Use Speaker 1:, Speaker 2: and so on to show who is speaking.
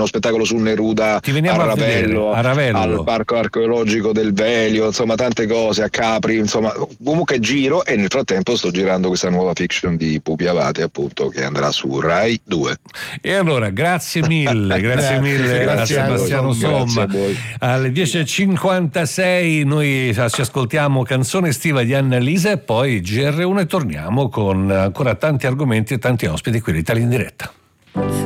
Speaker 1: uno spettacolo su Neruda a Ravello, al parco archeologico del Velio, insomma tante cose, a Capri, insomma comunque giro, e nel frattempo sto girando questa nuova fiction di Pupi Avati, appunto, che andrà su Rai 2.
Speaker 2: E allora grazie mille a Sebastiano Somma. Alle 10.56 noi ci ascoltiamo Canzone estiva di Annalisa e poi GR1 e torniamo con ancora tanti argomenti e tanti ospiti qui in Italia in diretta.